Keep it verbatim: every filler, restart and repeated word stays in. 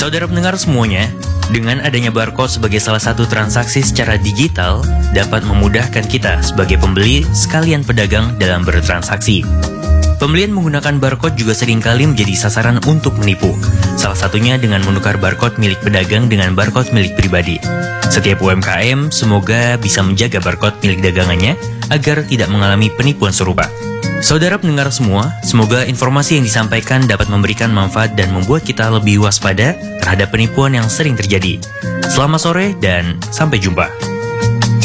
Saudara pendengar semuanya, dengan adanya barcode sebagai salah satu transaksi secara digital dapat memudahkan kita sebagai pembeli sekalian pedagang dalam bertransaksi. Pembelian menggunakan barcode juga seringkali menjadi sasaran untuk menipu. Salah satunya dengan menukar barcode milik pedagang dengan barcode milik pribadi. Setiap U M K M semoga bisa menjaga barcode milik dagangannya agar tidak mengalami penipuan serupa. Saudara pendengar semua, semoga informasi yang disampaikan dapat memberikan manfaat dan membuat kita lebih waspada terhadap penipuan yang sering terjadi. Selamat sore dan sampai jumpa.